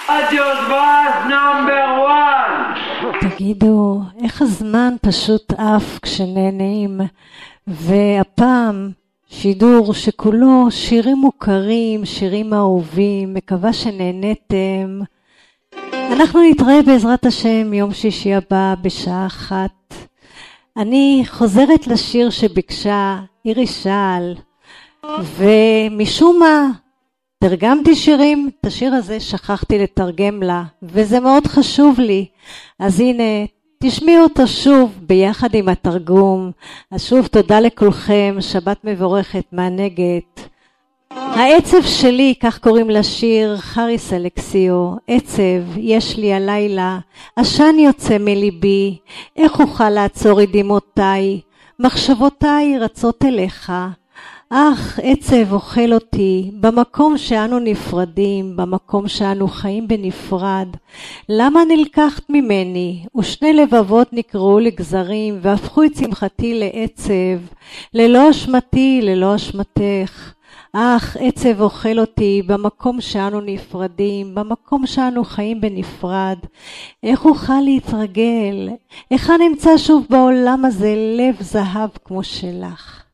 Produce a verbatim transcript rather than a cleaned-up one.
Adios was number one. תגידו, איך הזמן פשוט עף כשנהנים, והפעם שידור שכולו שירים מוכרים, שירים אהובים, מקווה שנהנתם. אנחנו נתראה בעזרת השם יום שישי הבא בשעה אחת. אני חוזרת לשיר שביקשה אירי שעל, ומשום מה תרגמתי שירים, את השיר הזה שכחתי לתרגם לה, וזה מאוד חשוב לי. אז הנה, תשמיעו אותו שוב ביחד עם התרגום. אז שוב תודה לכולכם, שבת מבורכת מהנגת. העצב שלי, כך קוראים לשיר, חריס אלכסיו. עצב יש לי הלילה, עשן יוצא מליבי, איך אוכל לעצור את דמעותיי, מחשבותיי רצות אליך. אך עצב אוכל אותי, במקום שאנו נפרדים, במקום שאנו חיים בנפרד. למה נלקחת ממני? ושני לבבות נקראו לגזרים, והפכו את שמחתי לעצב, ללא אשמתי, ללא אשמתך. אך עצב אוכל אותי, במקום שאנו נפרדים, במקום שאנו חיים בנפרד. איך אוכל להתרגל? איך נמצא שוב בעולם הזה לב זהב כמו שלך?